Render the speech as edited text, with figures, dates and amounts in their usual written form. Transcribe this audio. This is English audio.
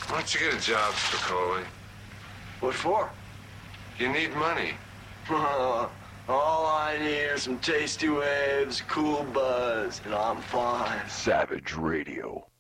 Why don't you get a job, Spicoli? What for? You need money. All I need are some tasty waves, cool buzz, and I'm fine. Savage Radio.